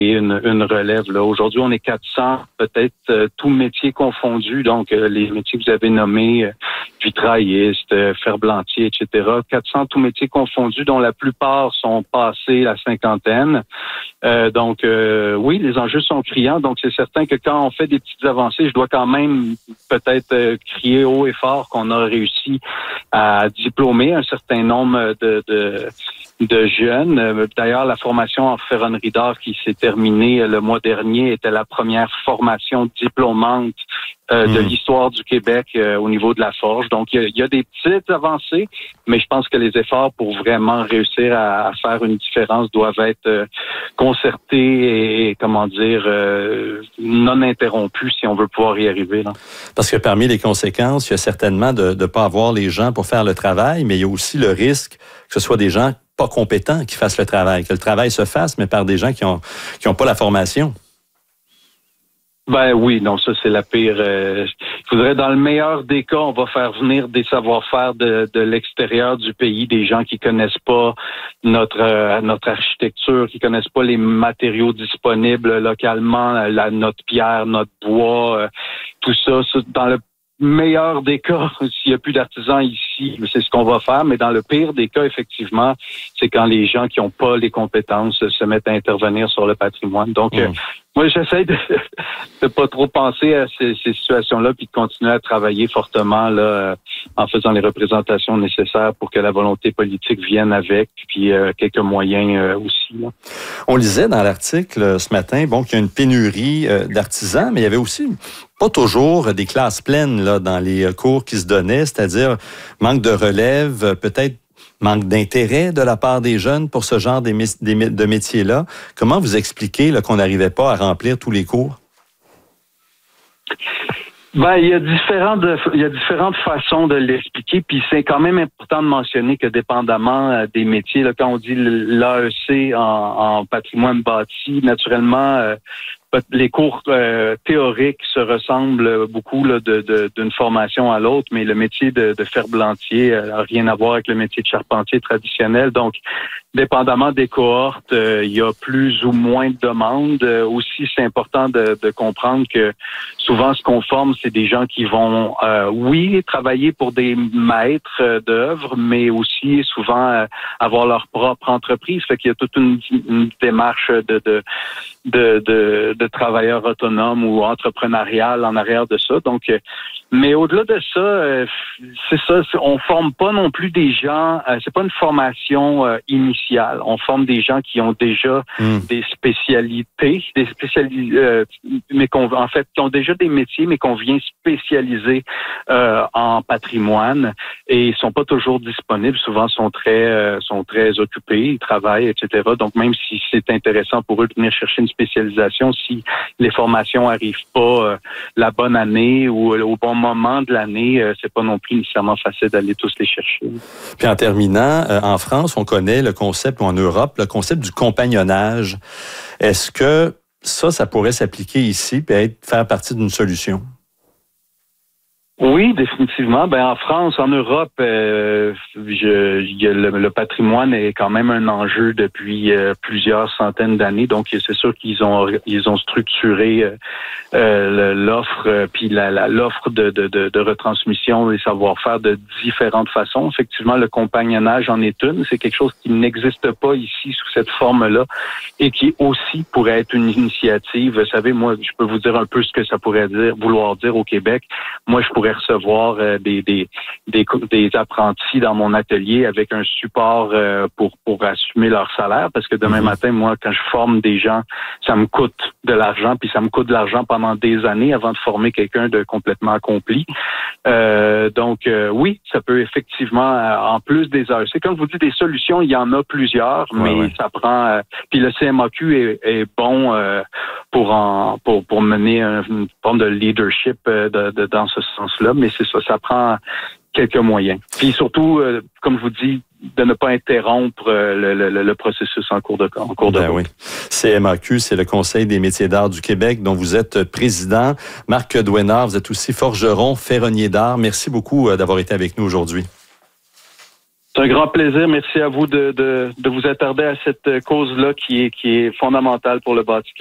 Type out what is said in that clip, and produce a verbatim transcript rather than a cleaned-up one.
Une, une relève. Là. Aujourd'hui, on est quatre cents, peut-être euh, tous métiers confondus. Donc, euh, les métiers que vous avez nommés, euh, vitrailliste, euh, ferblantier, et cetera. quatre cents tous métiers confondus, dont la plupart sont passés la cinquantaine. Euh, donc, euh, oui, les enjeux sont criants. Donc, c'est certain que quand on fait des petites avancées, je dois quand même peut-être euh, crier haut et fort qu'on a réussi à diplômer un certain nombre de, de de jeunes. D'ailleurs, la formation en ferronnerie d'art qui s'est terminée le mois dernier était la première formation diplômante euh, mmh. de l'histoire du Québec euh, au niveau de la forge. Donc, il y, y a des petites avancées, mais je pense que les efforts pour vraiment réussir à, à faire une différence doivent être euh, concertés et, comment dire, euh, non interrompus si on veut pouvoir y arriver. Là. Parce que parmi les conséquences, il y a certainement de ne pas avoir les gens pour faire le travail, mais il y a aussi le risque que ce soit des gens pas compétents qui fassent le travail, que le travail se fasse, mais par des gens qui ont qui ont pas la formation. Ben oui, non, ça c'est la pire. Euh, je voudrais, dans le meilleur des cas, on va faire venir des savoir-faire de, de l'extérieur du pays, des gens qui connaissent pas notre euh, notre architecture, qui connaissent pas les matériaux disponibles localement, la, notre pierre, notre bois, euh, tout ça. ça dans le meilleur des cas, s'il y a plus d'artisans ici, c'est ce qu'on va faire. Mais dans le pire des cas, effectivement, c'est quand les gens qui n'ont pas les compétences se mettent à intervenir sur le patrimoine. Donc, mmh. euh, moi, j'essaie de ne pas trop penser à ces, ces situations-là, puis de continuer à travailler fortement là, euh, en faisant les représentations nécessaires pour que la volonté politique vienne avec, puis euh, quelques moyens euh, aussi. Là. On lisait dans l'article ce matin, bon, qu'il y a une pénurie euh, d'artisans, mais il y avait aussi pas toujours des classes pleines là dans les cours qui se donnaient, c'est-à-dire manque de relève, peut-être manque d'intérêt de la part des jeunes pour ce genre de, de métiers-là. Comment vous expliquez là, qu'on n'arrivait pas à remplir tous les cours? Ben, il y a différentes, il y a différentes façons de l'expliquer, puis c'est quand même important de mentionner que dépendamment des métiers, là, quand on dit l'A E C en, en patrimoine bâti, naturellement, euh, les cours euh, théoriques se ressemblent beaucoup là, de, de, d'une formation à l'autre, mais le métier de, de ferblantier n'a rien à voir avec le métier de charpentier traditionnel. Donc, dépendamment des cohortes, euh, il y a plus ou moins de demandes. Euh, aussi, c'est important de, de comprendre que souvent, ce qu'on forme, c'est des gens qui vont, euh, oui, travailler pour des maîtres euh, d'œuvre, mais aussi souvent euh, avoir leur propre entreprise. Fait qu'il y a toute une, une démarche de, de, de, de, de travailleurs autonomes ou entrepreneurial en arrière de ça. Donc, euh, mais au-delà de ça, euh, c'est ça, c'est, on forme pas non plus des gens, euh, c'est pas une formation euh, initiale. On forme des gens qui ont déjà mmh. des spécialités, des spécialités, euh, mais qu'on, en fait, qui ont déjà des métiers, mais qu'on vient spécialiser euh, en patrimoine, et ils sont pas toujours disponibles. Souvent, sont très, euh, sont très occupés, ils travaillent, et cetera. Donc, même si c'est intéressant pour eux de venir chercher une spécialisation, si les formations arrivent pas euh, la bonne année ou euh, au bon moment de l'année, euh, c'est pas non plus nécessairement facile d'aller tous les chercher. Puis en terminant, euh, en France, on connaît le concept, ou en Europe, le concept du compagnonnage. Est-ce que ça, ça pourrait s'appliquer ici et être, faire partie d'une solution? Oui, définitivement. Ben en France, en Europe, euh, je, y a le, le patrimoine est quand même un enjeu depuis euh, plusieurs centaines d'années. Donc c'est sûr qu'ils ont ils ont structuré euh, euh, l'offre euh, puis la, la, l'offre de, de, de, de retransmission des savoir-faire de différentes façons. Effectivement, le compagnonnage en est une. C'est quelque chose qui n'existe pas ici sous cette forme-là et qui aussi pourrait être une initiative. Vous savez, moi, je peux vous dire un peu ce que ça pourrait dire, vouloir dire au Québec. Moi, je pourrais recevoir euh, des, des, des, des apprentis dans mon atelier avec un support euh, pour, pour assumer leur salaire, parce que demain mmh. matin, moi, quand je forme des gens, ça me coûte de l'argent, puis ça me coûte de l'argent pendant des années avant de former quelqu'un de complètement accompli. Euh, donc, euh, oui, ça peut effectivement, euh, en plus des A E C, comme je vous dis, des solutions, il y en a plusieurs, ouais, mais ouais. ça prend... Euh, puis le C M A Q est, est bon euh, pour, en, pour, pour mener un, une forme de leadership euh, de, de, dans ce sens-là, mais c'est ça, ça prend quelques moyens. Puis surtout, euh, comme je vous dis, de ne pas interrompre euh, le, le, le processus en cours de en cours de ben oui. C M A Q, c'est le Conseil des métiers d'art du Québec, dont vous êtes président. Marc Douénard, vous êtes aussi forgeron, ferronnier d'art. Merci beaucoup d'avoir été avec nous aujourd'hui. C'est un grand plaisir. Merci à vous de, de, de vous attarder à cette cause-là qui est, qui est fondamentale pour le bâti